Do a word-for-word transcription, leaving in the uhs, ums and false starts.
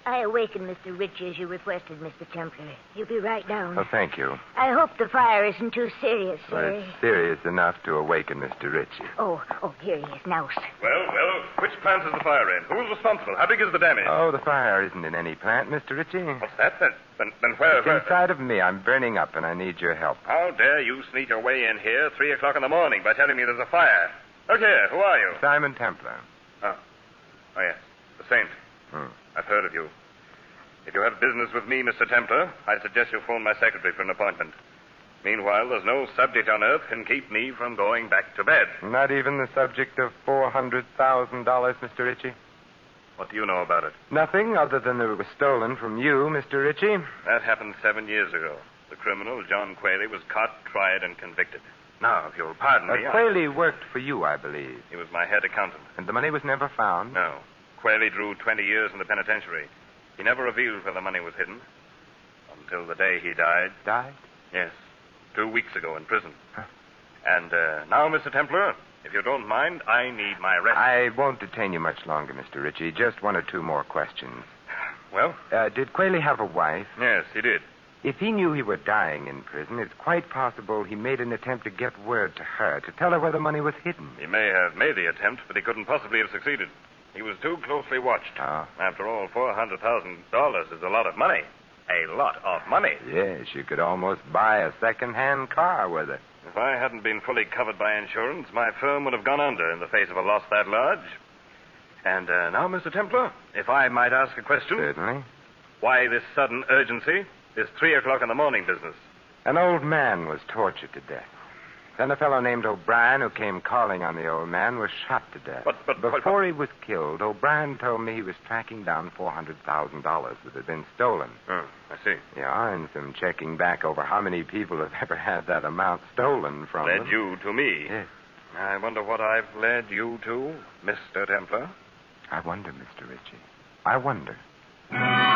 I awakened Mister Ritchie as you requested, Mister Templar. He'll be right down. Oh, thank you. I hope the fire isn't too serious, Well, sir. it's serious enough to awaken Mister Ritchie. Oh, oh, here he is now, sir. Well, well, which plant is the fire in? Who's responsible? How big is the damage? Oh, the fire isn't in any plant, Mister Ritchie. What's that? Then, then, then where, It's where... inside of me. I'm burning up, and I need your help. How dare you sneak your way in here three o'clock in the morning by telling me there's a fire? Look here, who are you? Simon Templar. Oh, oh yes, the Saint. Hmm. I've heard of you. If you have business with me, Mister Templar, I suggest you phone my secretary for an appointment. Meanwhile, there's no subject on earth can keep me from going back to bed. Not even the subject of four hundred thousand dollars, Mister Ritchie? What do you know about it? Nothing other than that it was stolen from you, Mister Ritchie. That happened seven years ago. The criminal, John Quayle, was caught, tried, and convicted. Now, if you'll pardon Uh, me... I- Quayle worked for you, I believe. He was my head accountant. And the money was never found? No. Quayle drew twenty years in the penitentiary. He never revealed where the money was hidden. Until the day he died. Died? Yes. Two weeks ago in prison. Huh. And uh, now, Mister Templar, if you don't mind, I need my rest. I won't detain you much longer, Mister Ritchie. Just one or two more questions. Well? Uh, did Quayle have a wife? Yes, he did. If he knew he were dying in prison, it's quite possible he made an attempt to get word to her, to tell her where the money was hidden. He may have made the attempt, but he couldn't possibly have succeeded. He was too closely watched. Oh. After all, four hundred thousand dollars is a lot of money. A lot of money. Yes, you could almost buy a second-hand car with it. If I hadn't been fully covered by insurance, my firm would have gone under in the face of a loss that large. And uh, now, Mister Templar, if I might ask a question. Certainly. Why this sudden urgency? This three o'clock in the morning business. An old man was tortured to death. Then a fellow named O'Brien, who came calling on the old man, was shot to death. But, but, but Before he was killed, O'Brien told me he was tracking down four hundred thousand dollars that had been stolen. Oh, I see. Yeah, and some checking back over how many people have ever had that amount stolen from Led them. you to me. Yes. I wonder what I've led you to, Mister Templar. I wonder, Mister Ritchie. I wonder.